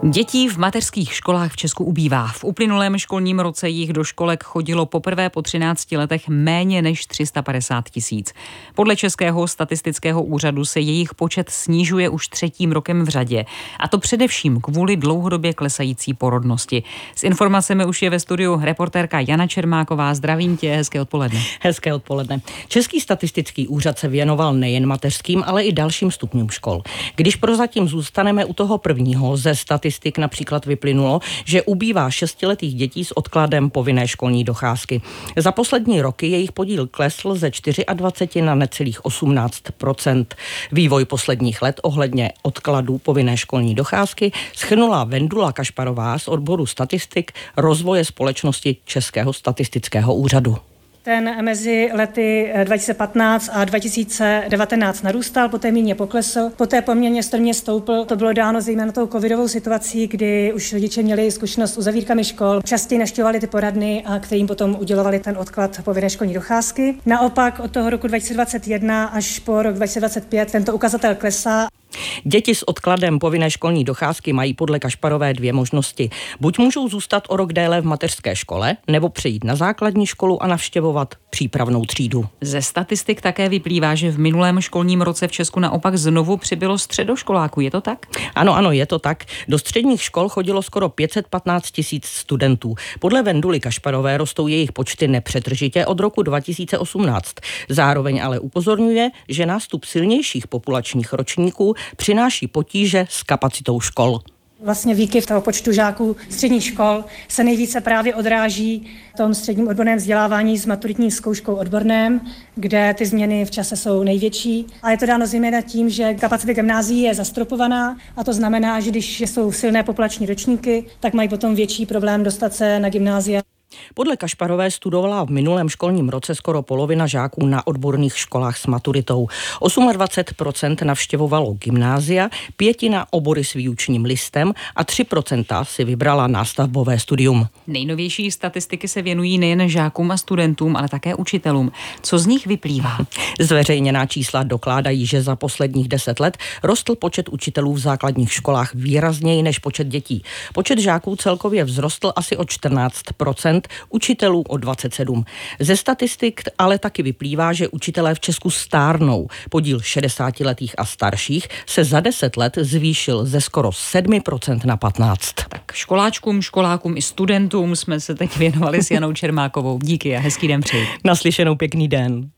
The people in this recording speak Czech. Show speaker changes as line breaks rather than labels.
Dětí v mateřských školách v Česku ubývá. V uplynulém školním roce jich do školek chodilo poprvé po 13 letech méně než 350 000. Podle Českého statistického úřadu se jejich počet snižuje už 3. rokem v řadě. A to především kvůli dlouhodobě klesající porodnosti. S informacemi už je ve studiu reportérka Jana Čermáková. Zdravím tě, hezké odpoledne.
Hezké odpoledne. Český statistický úřad se věnoval nejen mateřským, ale i dalším stupňům škol. Když prozatím zůstaneme u toho prvního, ze statistik například vyplynulo, že ubývá 6letých dětí s odkladem povinné školní docházky. Za poslední roky jejich podíl klesl ze 24 na necelých 18%. Vývoj posledních let ohledně odkladů povinné školní docházky shrnula Vendula Kašparová z odboru statistik rozvoje společnosti Českého statistického úřadu.
Ten mezi lety 2015 a 2019 narůstal, poté mírně poklesl, poté poměrně strmě stoupl. To bylo dáno zejména tou covidovou situací, kdy už rodiče měli zkušenost s uzavírkami škol, častěji navštěvovali ty poradny, a kterým potom udělovali ten odklad povinné školní docházky. Naopak od toho roku 2021 až po rok 2025 tento ukazatel klesá.
Děti s odkladem povinné školní docházky mají podle Kašparové dvě možnosti. Buď můžou zůstat o rok déle v mateřské škole, nebo přejít na základní školu a navštěvovat přípravnou třídu.
Ze statistik také vyplývá, že v minulém školním roce v Česku naopak znovu přibylo středoškoláků. Je to tak?
Ano, je to tak. Do středních škol chodilo skoro 515 000 studentů. Podle Venduly Kašparové rostou jejich počty nepřetržitě od roku 2018. Zároveň ale upozorňuje, že nástup silnějších populačních ročníků přináší potíže s kapacitou škol.
Vlastně výkyv toho počtu žáků středních škol se nejvíce právě odráží v tom středním odborném vzdělávání s maturitní zkouškou odborném, kde ty změny v čase jsou největší. A je to dáno zejména tím, že kapacita gymnázií je zastropovaná, a to znamená, že když jsou silné populační ročníky, tak mají potom větší problém dostat se na gymnázia.
Podle Kašparové studovala v minulém školním roce skoro polovina žáků na odborných školách s maturitou. 28% navštěvovalo gymnázia, 5% obory s výučním listem a 3% si vybrala nástavbové studium.
Nejnovější statistiky se věnují nejen žákům a studentům, ale také učitelům. Co z nich vyplývá?
Zveřejněná čísla dokládají, že za posledních 10 let rostl počet učitelů v základních školách výrazněji než počet dětí. Počet žáků celkově vzrostl asi o 14%, učitelů o 27%. Ze statistik ale taky vyplývá, že učitelé v Česku stárnou. Podíl 60letých a starších se za 10 let zvýšil ze skoro 7% na 15%.
Tak školákům i studentům jsme se teď věnovali s Janou Čermákovou. Díky a hezký den přeji.
Naslyšenou, pěkný den.